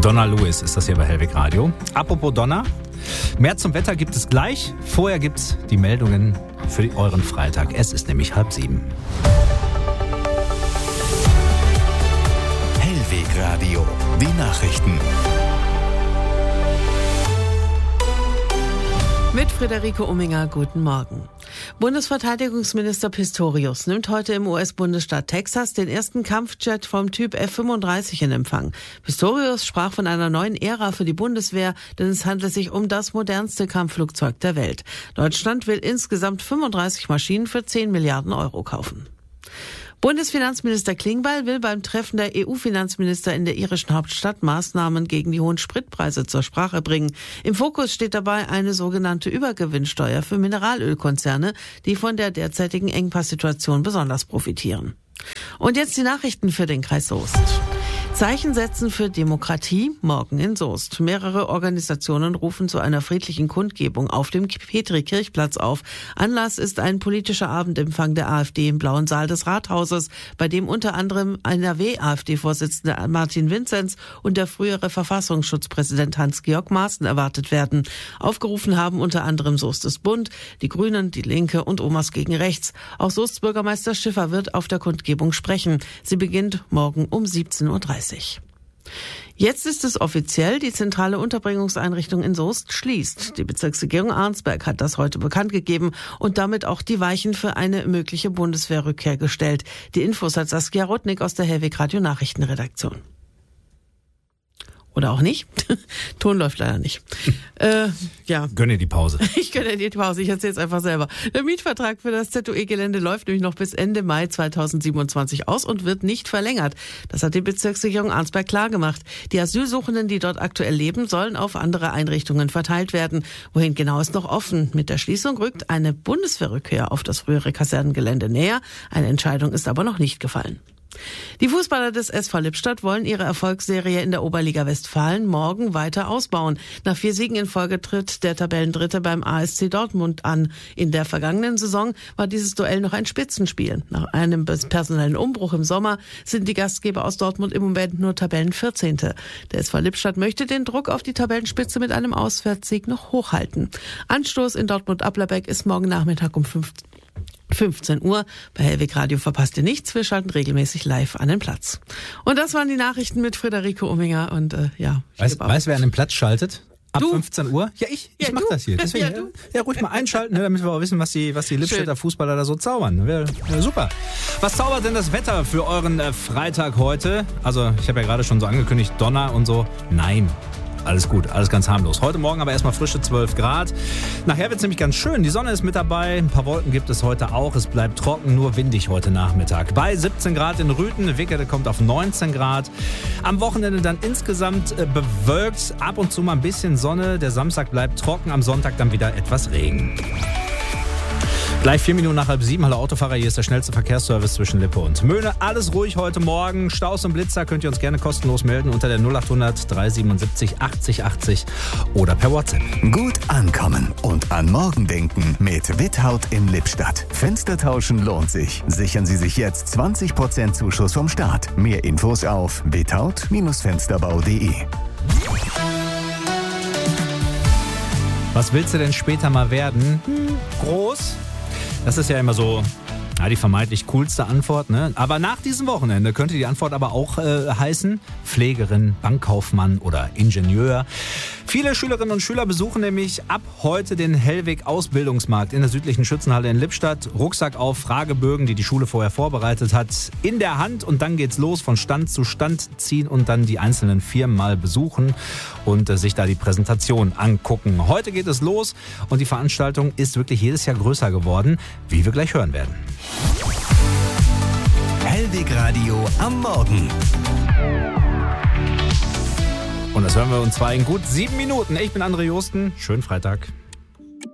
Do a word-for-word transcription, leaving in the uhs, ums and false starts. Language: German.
Donna Lewis ist das hier bei Hellweg Radio. Apropos Donna, mehr zum Wetter gibt es gleich. Vorher gibt es die Meldungen für euren Freitag. Es ist nämlich halb sieben. Hellweg Radio, die Nachrichten. Mit Friederike Umminger, guten Morgen. Bundesverteidigungsminister Pistorius nimmt heute im U S-Bundesstaat Texas den ersten Kampfjet vom Typ F fünfunddreißig in Empfang. Pistorius sprach von einer neuen Ära für die Bundeswehr, denn es handelt sich um das modernste Kampfflugzeug der Welt. Deutschland will insgesamt fünfunddreißig Maschinen für zehn Milliarden Euro kaufen. Bundesfinanzminister Klingbeil will beim Treffen der E U-Finanzminister in der irischen Hauptstadt Maßnahmen gegen die hohen Spritpreise zur Sprache bringen. Im Fokus steht dabei eine sogenannte Übergewinnsteuer für Mineralölkonzerne, die von der derzeitigen Engpasssituation besonders profitieren. Und jetzt die Nachrichten für den Kreis Soest. Zeichen setzen für Demokratie, morgen in Soest. Mehrere Organisationen rufen zu einer friedlichen Kundgebung auf dem Petri-Kirchplatz auf. Anlass ist ein politischer Abendempfang der AfD im Blauen Saal des Rathauses, bei dem unter anderem N R W-AfD-Vorsitzende Martin Vinzenz und der frühere Verfassungsschutzpräsident Hans-Georg Maaßen erwartet werden. Aufgerufen haben unter anderem Soestes Bund, die Grünen, die Linke und Omas gegen Rechts. Auch Soests Bürgermeister Schiffer wird auf der Kundgebung sprechen. Sie beginnt morgen um siebzehn Uhr dreißig. Jetzt ist es offiziell, die zentrale Unterbringungseinrichtung in Soest schließt. Die Bezirksregierung Arnsberg hat das heute bekannt gegeben und damit auch die Weichen für eine mögliche Bundeswehrrückkehr gestellt. Die Infos hat Saskia Rotnick aus der Hellweg Radio Nachrichtenredaktion. Oder auch nicht. Ton läuft leider nicht. äh, ja. Gönne die Pause. Ich gönne dir die Pause. Ich erzähle es einfach selber. Der Mietvertrag für das Z O E-Gelände läuft nämlich noch bis Ende Mai zweitausendsiebenundzwanzig aus und wird nicht verlängert. Das hat die Bezirksregierung Arnsberg klargemacht. Die Asylsuchenden, die dort aktuell leben, sollen auf andere Einrichtungen verteilt werden. Wohin genau ist noch offen. Mit der Schließung rückt eine Bundeswehrrückkehr auf das frühere Kasernengelände näher. Eine Entscheidung ist aber noch nicht gefallen. Die Fußballer des S V Lippstadt wollen ihre Erfolgsserie in der Oberliga Westfalen morgen weiter ausbauen. Nach vier Siegen in Folge tritt der Tabellendritte beim A S C Dortmund an. In der vergangenen Saison war dieses Duell noch ein Spitzenspiel. Nach einem personellen Umbruch im Sommer sind die Gastgeber aus Dortmund im Moment nur Tabellenvierzehnte. Der S V Lippstadt möchte den Druck auf die Tabellenspitze mit einem Auswärtssieg noch hochhalten. Anstoß in Dortmund-Applerbeck ist morgen Nachmittag um fünfzehn Uhr. Bei Hellweg Radio verpasst ihr nichts. Wir schalten regelmäßig live an den Platz. Und das waren die Nachrichten mit Friederike Umminger. Und äh, ja. Weißt du, wer an den Platz schaltet? Ab Du. fünfzem Uhr? Ja, ich. Ich Ja, mach du. das hier. Deswegen, Ja, ja, du. ja, ruhig mal einschalten, ne, damit wir auch wissen, was die, was die Lippstädter Schön. Fußballer da so zaubern. Wäre wär super. Was zaubert denn das Wetter für euren äh, Freitag heute? Also, ich habe ja gerade schon so angekündigt, Donner und so. Nein. Alles gut, alles ganz harmlos. Heute Morgen aber erstmal frische zwölf Grad. Nachher wird es nämlich ganz schön. Die Sonne ist mit dabei. Ein paar Wolken gibt es heute auch. Es bleibt trocken, nur windig heute Nachmittag. Bei siebzehn Grad in Rüthen. Wickede kommt auf neunzehn Grad. Am Wochenende dann insgesamt äh, bewölkt. Ab und zu mal ein bisschen Sonne. Der Samstag bleibt trocken. Am Sonntag dann wieder etwas Regen. Gleich vier Minuten nach halb sieben. Hallo Autofahrer, hier ist der schnellste Verkehrsservice zwischen Lippe und Möhne. Alles ruhig heute Morgen. Staus und Blitzer könnt ihr uns gerne kostenlos melden unter der null acht hundert dreihundertsiebenundsiebzig achtzig achtzig oder per WhatsApp. Gut ankommen und an morgen denken mit Withaut in Lippstadt. Fenster tauschen lohnt sich. Sichern Sie sich jetzt zwanzig Prozent Zuschuss vom Staat. Mehr Infos auf withaut Fensterbau punkt de. Was willst du denn später mal werden? Hm, groß? Das ist ja immer so ja, die vermeintlich coolste Antwort. Ne? Aber nach diesem Wochenende könnte die Antwort aber auch äh, heißen Pflegerin, Bankkaufmann oder Ingenieur. Viele Schülerinnen und Schüler besuchen nämlich ab heute den Hellweg-Ausbildungsmarkt in der südlichen Schützenhalle in Lippstadt. Rucksack auf, Fragebögen, die die Schule vorher vorbereitet hat, in der Hand. Und dann geht's los, von Stand zu Stand ziehen und dann die einzelnen Firmen mal besuchen und äh, sich da die Präsentation angucken. Heute geht es los und die Veranstaltung ist wirklich jedes Jahr größer geworden, wie wir gleich hören werden. Hellweg Radio am Morgen. Und das hören wir uns zwar in gut sieben Minuten. Ich bin André Josten. Schönen Freitag.